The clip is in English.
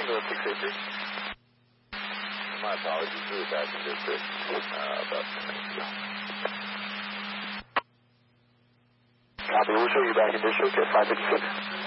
Tango 683. My apologies, we were back in district about 10 minutes ago. Copy, we'll show you back in district at 556.